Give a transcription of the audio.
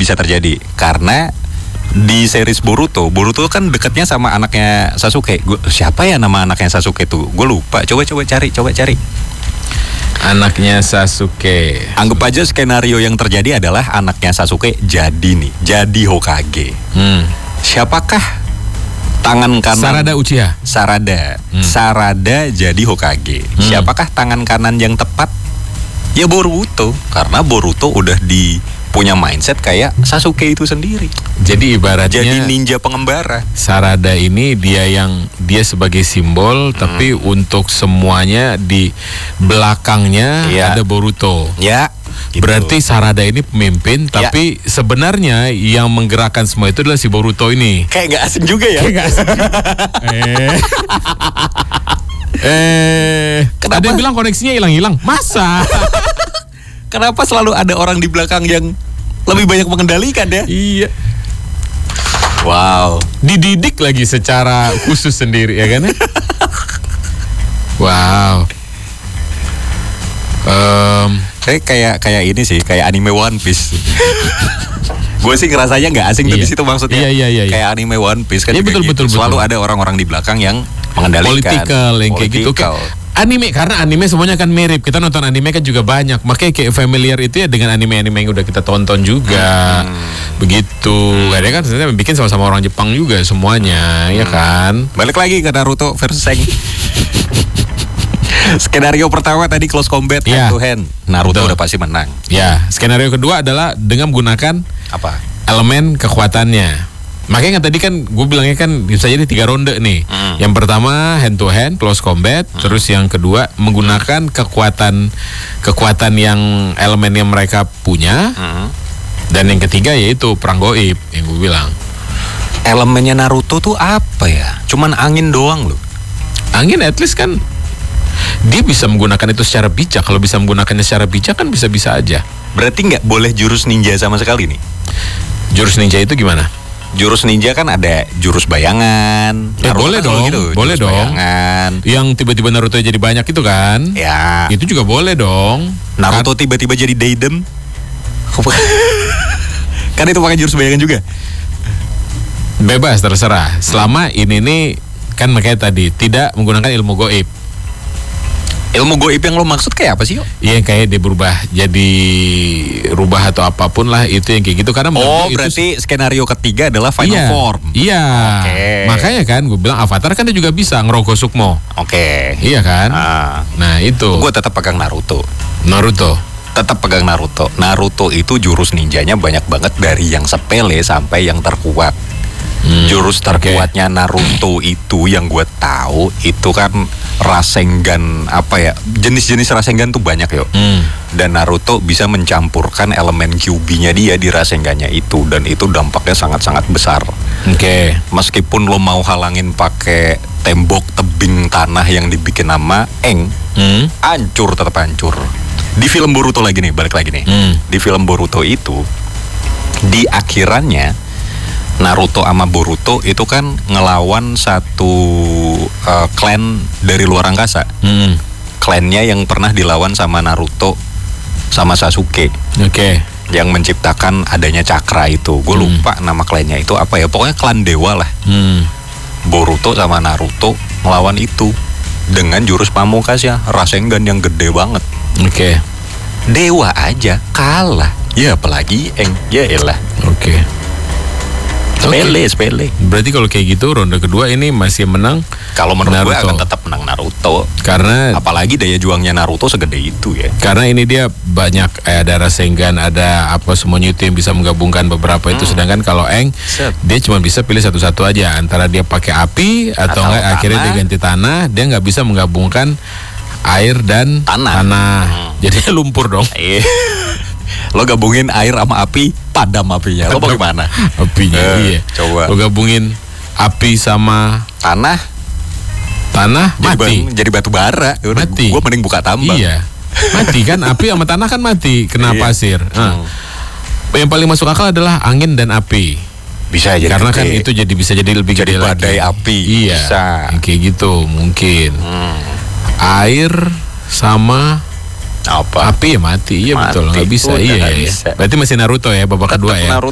bisa terjadi karena di series Boruto kan dekatnya sama anaknya Sasuke. Siapa ya nama anaknya Sasuke tuh? Gue lupa. Coba cari. Anaknya Sasuke. Anggap aja skenario yang terjadi adalah anaknya Sasuke jadi Hokage. Siapakah tangan kanan? Sarada Uchiha. Sarada jadi Hokage. Siapakah tangan kanan yang tepat? Ya Boruto, karena Boruto udah punya mindset kayak Sasuke itu sendiri. Jadi ibaratnya jadi ninja pengembara. Sarada ini dia sebagai simbol, tapi untuk semuanya di belakangnya ada Boruto. Ya. Gitu. Berarti Sarada ini pemimpin, tapi sebenarnya yang menggerakkan semua itu adalah si Boruto ini. Kayak gak asing juga ya. Kenapa? Ada yang bilang koneksinya hilang-hilang. Masa? Kenapa selalu ada orang di belakang yang lebih banyak mengendalikan ya? Iya. Wow. Dididik lagi secara khusus sendiri ya kan? Wow. Kayak ini sih, kayak anime One Piece. Gue sih ngerasanya nggak asing tuh di situ maksudnya. Iya. Kayak anime One Piece kan betul. Selalu ada orang-orang di belakang yang mengendalikan. Political yang kayak gitu. Anime, karena anime semuanya kan mirip. Kita nonton anime kan juga banyak. Makanya kayak familiar itu ya dengan anime-anime yang udah kita tonton juga. Begitu. Ada kan sebenarnya bikin sama-sama orang Jepang juga semuanya, ya kan? Balik lagi ke Naruto versus Aang. Skenario pertama tadi close combat hand to hand. Naruto udah pasti menang. Ya, skenario kedua adalah dengan menggunakan apa? Elemen kekuatannya. Makanya tadi kan gue bilangnya kan bisa jadi 3 ronde nih. Yang pertama hand to hand close combat, terus yang kedua menggunakan kekuatan yang elemen yang mereka punya. Dan yang ketiga yaitu perang goib yang gue bilang. Elemennya Naruto tuh apa ya? Cuman angin doang loh. Angin at least kan dia bisa menggunakan itu secara bijak. Kalau bisa menggunakannya secara bijak kan bisa-bisa aja. Berarti nggak boleh jurus ninja sama sekali nih? Jurus ninja itu gimana? Jurus ninja kan ada jurus bayangan. Boleh kan dong, gitu, boleh dong. Bayangan. Yang tiba-tiba Naruto jadi banyak itu kan? Ya. Itu juga boleh dong. Naruto tiba-tiba jadi Deidem. Kan itu pakai jurus bayangan juga. Bebas, terserah. Selama ini nih kan makanya tadi tidak menggunakan ilmu goib. Ilmu goib yang lo maksud kayak apa sih, Yo? Iya, kayak dia berubah jadi rubah atau apapun lah, itu yang kayak gitu. Karena berarti skenario ketiga adalah final form. Iya. Makanya kan gue bilang Avatar kan dia juga bisa ngerogoh sukmo. Iya kan? Nah itu. Gue tetap pegang Naruto. Tetap pegang Naruto. Naruto itu jurus ninjanya banyak banget, dari yang sepele sampai yang terkuat. Jurus terkuatnya Naruto itu yang gue tahu itu kan Rasengan, apa ya, jenis-jenis Rasengan tuh banyak yo. Dan Naruto bisa mencampurkan elemen QB-nya dia di Rasengannya itu, dan itu dampaknya sangat-sangat besar. Meskipun lo mau halangin pakai tembok tebing tanah yang dibikin nama Aang, hancur, tetap hancur. Di film Boruto lagi nih, balik lagi nih. Di film Boruto itu di akhirannya Naruto sama Boruto itu kan ngelawan satu klan dari luar angkasa. Klannya yang pernah dilawan sama Naruto sama Sasuke. Yang menciptakan adanya cakra itu. Gue lupa nama klannya itu apa ya. Pokoknya klan dewa lah. Boruto sama Naruto ngelawan itu dengan jurus pamungkas ya, Rasengan yang gede banget. Dewa aja kalah. Ya apalagi Aang. Ya elah. Sepele. Berarti kalau kayak gitu ronde kedua ini masih menang. Kalau menurut gue akan tetap menang Naruto. Karena apalagi daya juangnya Naruto segede itu ya. Karena ini dia banyak ada Rasengan, ada apa semuanya itu yang bisa menggabungkan beberapa itu. Sedangkan kalau Aang dia cuma bisa pilih satu-satu aja, antara dia pakai api atau enggak akhirnya dia ganti tanah. Dia nggak bisa menggabungkan air dan tanah. Jadi lumpur dong. Lo gabungin air sama api, padam apinya. Lo bagaimana? Apinya iya. Coba. Lo gabungin api sama tanah mati. Jadi batu bara. Mati. Gue mending buka tambang. Iya. Mati kan, api sama tanah kan mati kena pasir. Yang paling masuk akal adalah angin dan api. Bisa jadi. Karena kan itu bisa jadi lebih gede lagi. Badai api. Iya. Bisa. Kayak gitu mungkin. Air sama api ya mati. Iya betul, nggak bisa. Iya. Berarti masih Naruto ya babak kedua ya.